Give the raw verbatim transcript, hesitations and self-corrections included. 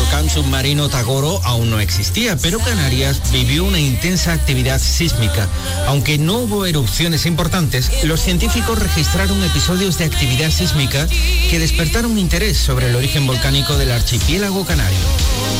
volcán submarino Tagoro aún no existía, pero Canarias vivió una intensa actividad sísmica. Aunque no hubo erupciones importantes, los científicos registraron episodios de actividad sísmica que despertaron interés sobre el origen volcánico del archipiélago canario.